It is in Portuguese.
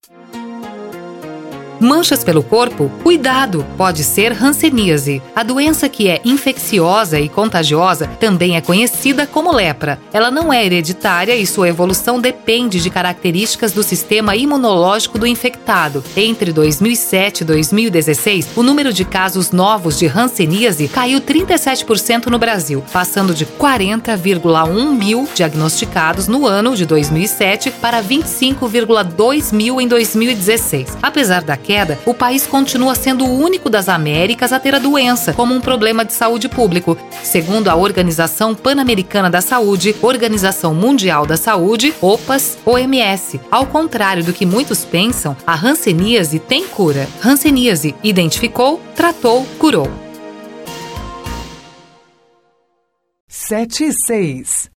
Manchas pelo corpo? Cuidado! Pode ser hanseníase. A doença, que é infecciosa e contagiosa, também é conhecida como lepra. Ela não é hereditária e sua evolução depende de características do sistema imunológico do infectado. Entre 2007 e 2016, o número de casos novos de hanseníase caiu 37% no Brasil, passando de 40,1 mil diagnosticados no ano de 2007 para 25,2 mil em 2016. Apesar da queda, o país continua sendo o único das Américas a ter a doença como um problema de saúde público, segundo a Organização Pan-Americana da Saúde, Organização Mundial da Saúde, OPAS, OMS. Ao contrário do que muitos pensam, a hanseníase tem cura. Hanseníase: identificou, tratou, curou. 7 e 6.